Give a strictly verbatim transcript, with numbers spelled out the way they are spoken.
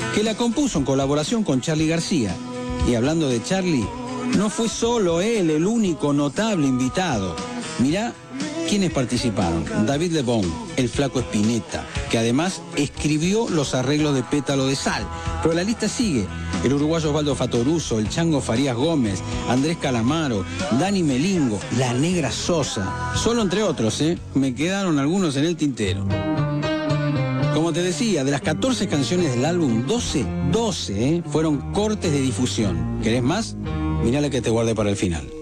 que la compuso en colaboración con Charly García. Y hablando de Charly, no fue solo él el único notable invitado. Mirá quiénes participaron. David Lebón, el Flaco Spinetta, que además escribió los arreglos de Pétalo de Sal. Pero la lista sigue. El uruguayo Osvaldo Fatoruso, el Chango Farías Gómez, Andrés Calamaro, Dani Melingo, la Negra Sosa. Solo entre otros, ¿eh? Me quedaron algunos en el tintero. Como te decía, de las catorce canciones del álbum, doce, doce, ¿eh? fueron cortes de difusión. ¿Querés más? Mirá la que te guardé para el final.